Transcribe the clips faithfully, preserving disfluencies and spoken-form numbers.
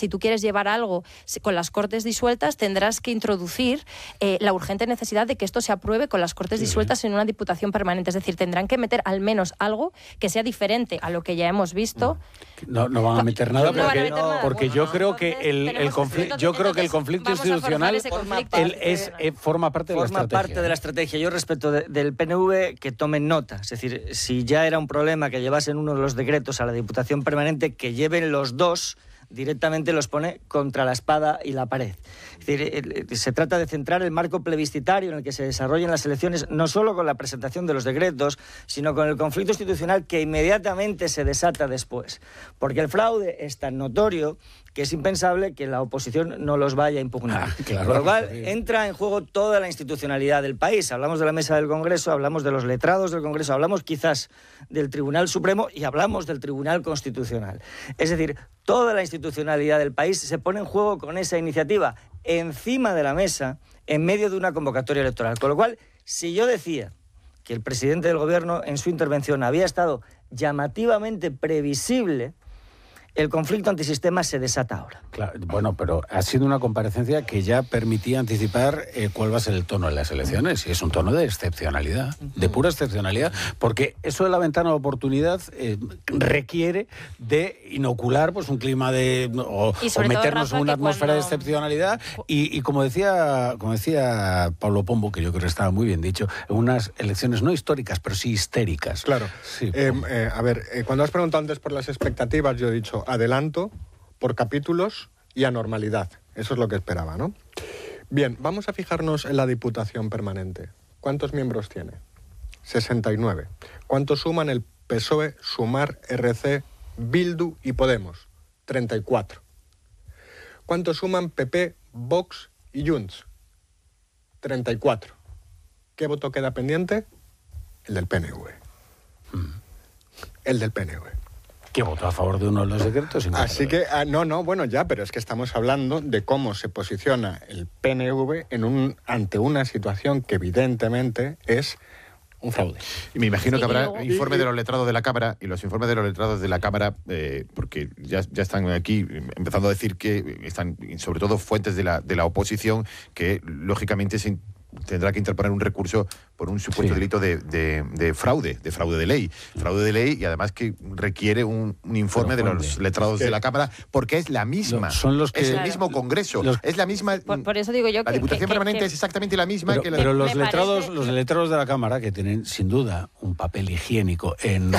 si tú quieres llevar algo con las Cortes disueltas, tendrás que introducir eh, la urgente necesidad de que esto se apruebe con las Cortes sí, disueltas sí. en una diputación permanente. Es decir, tendrán que meter al menos algo que sea diferente a lo que ya hemos visto. No, no van a meter nada no porque, meter nada. porque Bueno, yo no, creo que el, el conflicto, yo creo que el conflicto institucional el, es, eh, forma parte de forma la estrategia. parte de la estrategia. Yo respeto de, del P N V que tomen nota. Es decir, si ya era un problema que llevasen uno de los decretos a la Diputación Permanente, que lleven los dos, directamente los pone contra la espada y la pared. Es decir, se trata de centrar el marco plebiscitario en el que se desarrollan las elecciones, no solo con la presentación de los decretos, sino con el conflicto institucional que inmediatamente se desata después. Porque el fraude es tan notorio que es impensable que la oposición no los vaya a impugnar. Ah, claro, Con lo cual, entra en juego toda la institucionalidad del país. Hablamos de la mesa del Congreso, hablamos de los letrados del Congreso, hablamos quizás del Tribunal Supremo y hablamos del Tribunal Constitucional. Es decir, toda la institucionalidad del país se pone en juego con esa iniciativa encima de la mesa en medio de una convocatoria electoral. Con lo cual, si yo decía que el presidente del Gobierno en su intervención había estado llamativamente previsible, el conflicto antisistema se desata ahora. Claro, bueno, pero ha sido una comparecencia que ya permitía anticipar eh, cuál va a ser el tono de las elecciones, y es un tono de excepcionalidad, de pura excepcionalidad, porque eso de la ventana de oportunidad eh, requiere de inocular pues un clima de o, o meternos todo, en una atmósfera cuando... de excepcionalidad y, y como decía como decía Pablo Pombo, que yo creo que estaba muy bien dicho, unas elecciones no históricas, pero sí histéricas. Claro. Sí, eh, eh, a ver, eh, cuando has preguntado antes por las expectativas, yo he dicho adelanto por capítulos y anormalidad. Eso es lo que esperaba, ¿no? Bien, vamos a fijarnos en la Diputación Permanente. ¿Cuántos miembros tiene? sesenta y nueve. ¿Cuántos suman el P S O E, Sumar, R C, Bildu y Podemos? treinta y cuatro. ¿Cuántos suman P P, Vox y Junts? treinta y cuatro. ¿Qué voto queda pendiente? El del P N V. Hmm. El del P N V. ¿Qué votó a favor de uno de los decretos? Así que, ah, no, no, bueno, ya, pero es que estamos hablando de cómo se posiciona el P N V en un, ante una situación que evidentemente es un fraude. Y me imagino sí, que habrá luego... informes de los letrados de la Cámara, y los informes de los letrados de la Cámara, eh, porque ya, ya están aquí empezando a decir que están, sobre todo, fuentes de la, de la oposición, que lógicamente se tendrá que interponer un recurso por un supuesto sí. delito de, de, de fraude, de fraude de ley. Fraude de ley y además que requiere un, un informe Pero, de los letrados de la Cámara, porque es la misma. Son los que, es el claro. mismo Congreso. Los, es la misma. Por, por eso digo yo la que... Diputación que, Permanente que, es exactamente la misma pero, que la... Pero me, los me letrados, parece... los letrados de la Cámara, que tienen sin duda un papel higiénico, en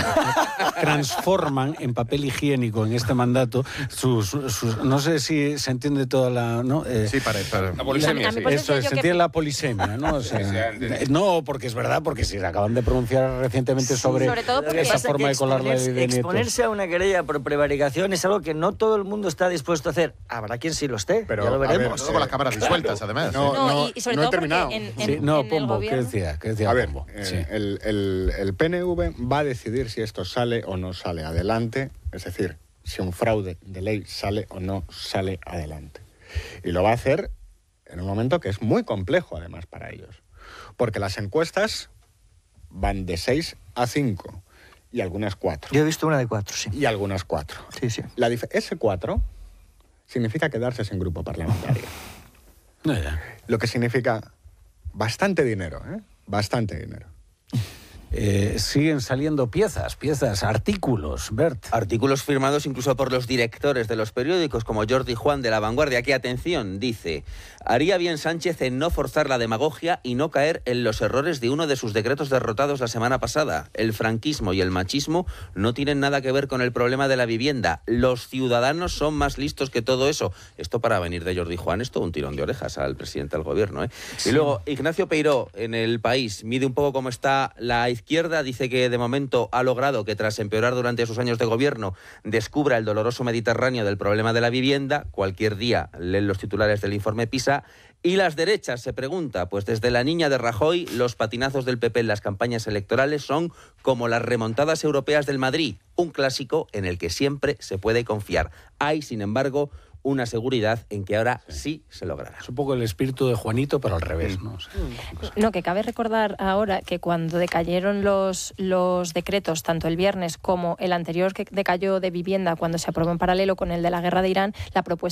transforman en papel higiénico en este mandato sus... sus no sé si se entiende toda la... ¿no? Eh, sí, para... para la polisemia. Sí. Eso, se entiende que... la polisemia, ¿no? O sea, no, porque es verdad, porque si se acaban de pronunciar recientemente sobre, sobre todo porque esa forma de colar la ley de nietos. Exponerse a una querella por prevaricación es algo que no todo el mundo está dispuesto a hacer. Habrá quien sí lo esté, pero ya lo veremos. Ver, todo con las cámaras disueltas, además. No, no, no, y, y sobre no todo he terminado. En, en, sí, no, en Pombo, ¿qué decía? ¿Qué decía a ver, Pombo? eh, Sí. el, el, el P N V va a decidir si esto sale o no sale adelante, es decir, si un fraude de ley sale o no sale adelante. Y lo va a hacer en un momento que es muy complejo, además, para ellos. Porque las encuestas van de seis a cinco y algunas cuatro. Yo he visto una de cuatro, sí. Y algunas cuatro. Sí, sí. La dif- ese cuatro significa quedarse sin grupo parlamentario. No, ya. Lo que significa bastante dinero, ¿eh? Bastante dinero. Eh, siguen saliendo piezas, piezas, artículos, Bert. Artículos firmados incluso por los directores de los periódicos, como Jordi Juan de La Vanguardia, que, atención, dice: haría bien Sánchez en no forzar la demagogia y no caer en los errores de uno de sus decretos derrotados la semana pasada. El franquismo y el machismo no tienen nada que ver con el problema de la vivienda. Los ciudadanos son más listos que todo eso. Esto, para venir de Jordi Juan, es todo un tirón de orejas al presidente del gobierno, ¿eh? Sí. Y luego, Ignacio Peiró, en El País, mide un poco cómo está la izquierda. Izquierda, dice que de momento ha logrado que, tras empeorar durante sus años de gobierno, descubra el doloroso Mediterráneo del problema de la vivienda. Cualquier día leen los titulares del informe PISA. Y las derechas, se pregunta, pues desde la niña de Rajoy, los patinazos del P P en las campañas electorales son como las remontadas europeas del Madrid, un clásico en el que siempre se puede confiar. Hay, sin embargo, una seguridad en que ahora sí, sí se logrará. Es un poco el espíritu de Juanito, pero al revés, ¿no? O sea, no, que cabe recordar ahora que cuando decayeron los, los decretos, tanto el viernes como el anterior que decayó de vivienda, cuando se aprobó en paralelo con el de la guerra de Irán, la propuesta